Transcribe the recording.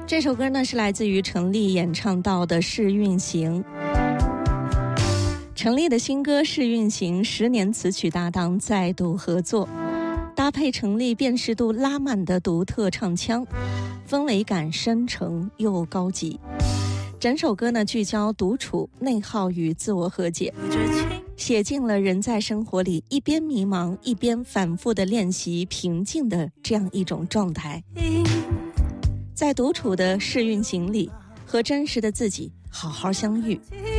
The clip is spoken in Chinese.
这首歌呢是来自于陈粒演唱到的《试运行》。陈粒的新歌《试运行》，10年词曲搭档再度合作，搭配陈粒辨识度拉满的独特唱腔，氛围感深沉又高级。整首歌呢聚焦独处、内耗与自我和解，写进了人在生活里一边迷茫一边反复的练习平静的这样一种状态。在独处的试运行里，和真实的自己好好相遇，